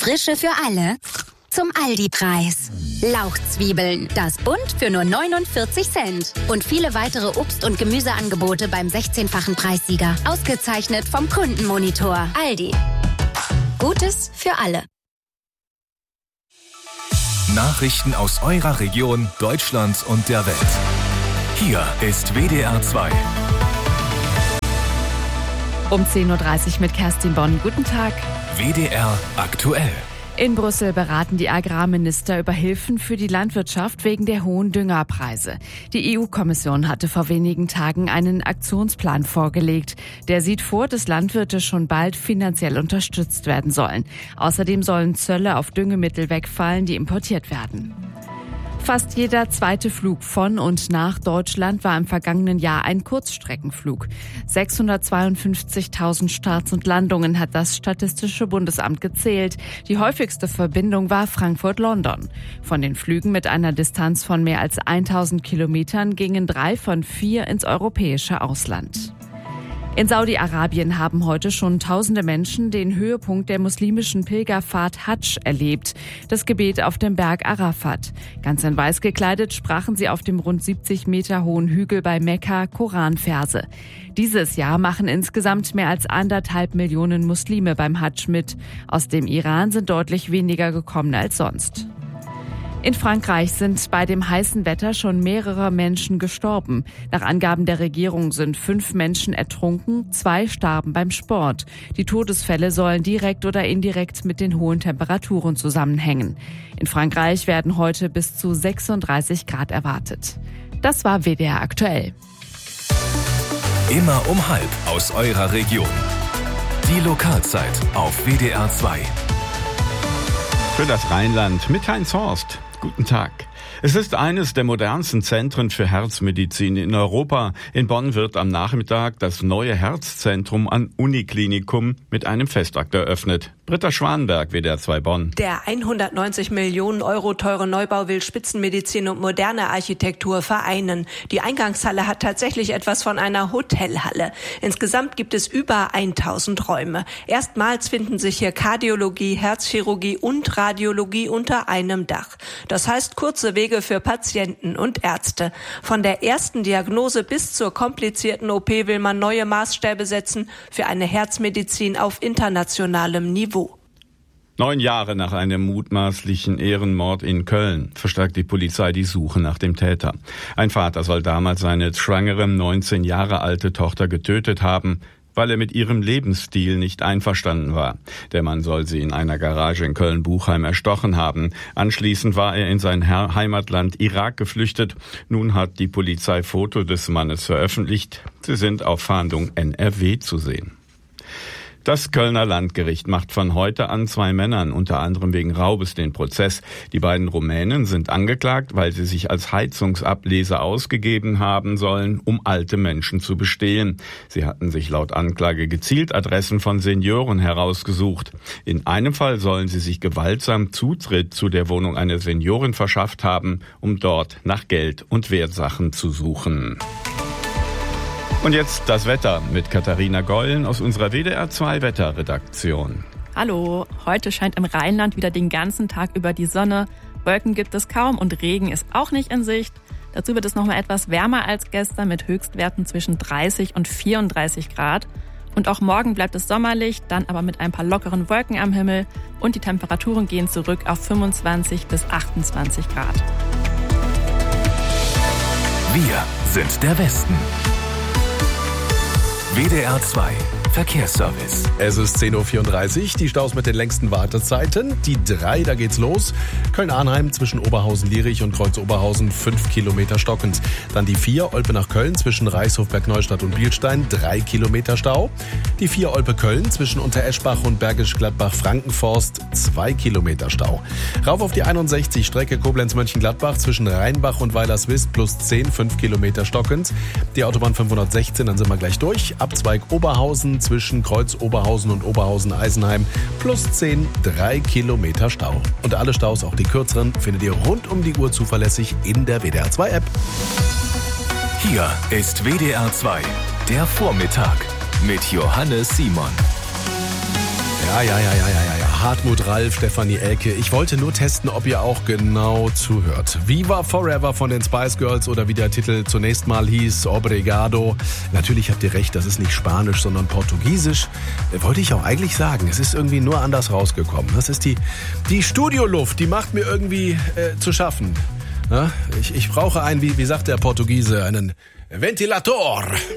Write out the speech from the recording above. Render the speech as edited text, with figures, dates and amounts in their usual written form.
Frische für alle zum Aldi-Preis. Lauchzwiebeln, das Bund für nur 49 Cent. Und viele weitere Obst- und Gemüseangebote beim 16-fachen Preissieger. Ausgezeichnet vom Kundenmonitor. Aldi. Gutes für alle. Nachrichten aus eurer Region, Deutschland und der Welt. Hier ist WDR 2. Um 10.30 Uhr mit Kerstin Bonn. Guten Tag. WDR aktuell. In Brüssel beraten die Agrarminister über Hilfen für die Landwirtschaft wegen der hohen Düngerpreise. Die EU-Kommission hatte vor wenigen Tagen einen Aktionsplan vorgelegt. Der sieht vor, dass Landwirte schon bald finanziell unterstützt werden sollen. Außerdem sollen Zölle auf Düngemittel wegfallen, die importiert werden. Fast jeder zweite Flug von und nach Deutschland war im vergangenen Jahr ein Kurzstreckenflug. 652.000 Starts und Landungen hat das Statistische Bundesamt gezählt. Die häufigste Verbindung war Frankfurt-London. Von den Flügen mit einer Distanz von mehr als 1000 Kilometern gingen 3 von 4 ins europäische Ausland. In Saudi-Arabien haben heute schon tausende Menschen den Höhepunkt der muslimischen Pilgerfahrt Hadsch erlebt, das Gebet auf dem Berg Arafat. Ganz in weiß gekleidet sprachen sie auf dem rund 70 Meter hohen Hügel bei Mekka Koranverse. Dieses Jahr machen insgesamt mehr als 1,5 Millionen Muslime beim Hadsch mit. Aus dem Iran sind deutlich weniger gekommen als sonst. In Frankreich sind bei dem heißen Wetter schon mehrere Menschen gestorben. Nach Angaben der Regierung sind 5 Menschen ertrunken, 2 starben beim Sport. Die Todesfälle sollen direkt oder indirekt mit den hohen Temperaturen zusammenhängen. In Frankreich werden heute bis zu 36 Grad erwartet. Das war WDR aktuell. Immer um 12:30 aus eurer Region. Die Lokalzeit auf WDR 2. Für das Rheinland mit Heinz Horst. Guten Tag. Es ist eines der modernsten Zentren für Herzmedizin in Europa. In Bonn wird am Nachmittag das neue Herzzentrum am Uniklinikum mit einem Festakt eröffnet. Britta Schwanenberg, WDR 2 Bonn. Der 190 Millionen Euro teure Neubau will Spitzenmedizin und moderne Architektur vereinen. Die Eingangshalle hat tatsächlich etwas von einer Hotelhalle. Insgesamt gibt es über 1000 Räume. Erstmals finden sich hier Kardiologie, Herzchirurgie und Radiologie unter einem Dach. Das heißt kurze Wege für Patienten und Ärzte. Von der ersten Diagnose bis zur komplizierten OP will man neue Maßstäbe setzen für eine Herzmedizin auf internationalem Niveau. 9 Jahre nach einem mutmaßlichen Ehrenmord in Köln verstärkt die Polizei die Suche nach dem Täter. Ein Vater soll damals seine schwangere, 19 Jahre alte Tochter getötet haben, weil er mit ihrem Lebensstil nicht einverstanden war. Der Mann soll sie in einer Garage in Köln-Buchheim erstochen haben. Anschließend war er in sein Heimatland Irak geflüchtet. Nun hat die Polizei Foto des Mannes veröffentlicht. Sie sind auf Fahndung NRW zu sehen. Das Kölner Landgericht macht von heute an 2 Männern, unter anderem wegen Raubes, den Prozess. Die beiden Rumänen sind angeklagt, weil sie sich als Heizungsableser ausgegeben haben sollen, um alte Menschen zu bestehlen. Sie hatten sich laut Anklage gezielt Adressen von Senioren herausgesucht. In einem Fall sollen sie sich gewaltsam Zutritt zu der Wohnung einer Seniorin verschafft haben, um dort nach Geld und Wertsachen zu suchen. Und jetzt das Wetter mit Katharina Gollen aus unserer WDR 2 Wetterredaktion. Hallo, heute scheint im Rheinland wieder den ganzen Tag über die Sonne. Wolken gibt es kaum und Regen ist auch nicht in Sicht. Dazu wird es nochmal etwas wärmer als gestern mit Höchstwerten zwischen 30 und 34 Grad. Und auch morgen bleibt es sommerlich, dann aber mit ein paar lockeren Wolken am Himmel. Und die Temperaturen gehen zurück auf 25 bis 28 Grad. Wir sind der Westen. WDR 2 Verkehrsservice. Es ist 10.34 Uhr, die Staus mit den längsten Wartezeiten. Die 3, da geht's los. Köln-Arnheim zwischen Oberhausen-Lierich und Kreuz-Oberhausen 5 Kilometer stockend. Dann die 4, Olpe nach Köln zwischen Reichshof-Bergneustadt und Bielstein 3 Kilometer Stau. Die 4, Olpe-Köln zwischen Untereschbach und Bergisch Gladbach-Frankenforst 2 Kilometer Stau. Rauf auf die 61, Strecke Koblenz-Mönchengladbach zwischen Rheinbach und Weilerswist plus 10, 5 Kilometer stockend. Die Autobahn 516, dann sind wir gleich durch. Abzweig Oberhausen zwischen Kreuz Oberhausen und Oberhausen-Eisenheim plus 10, 3 Kilometer Stau. Und alle Staus, auch die kürzeren, findet ihr rund um die Uhr zuverlässig in der WDR 2 App. Hier ist WDR 2, der Vormittag mit Johannes Simon. Ja. Hartmut, Ralf, Stefanie, Elke. Ich wollte nur testen, ob ihr auch genau zuhört. Viva Forever von den Spice Girls oder wie der Titel zunächst mal hieß, Obrigado. Natürlich habt ihr recht, das ist nicht Spanisch, sondern Portugiesisch. Wollte ich auch eigentlich sagen. Es ist irgendwie nur anders rausgekommen. Das ist die Studioluft, die macht mir irgendwie zu schaffen. Ja, ich brauche einen, wie sagt der Portugiese, einen Ventilator.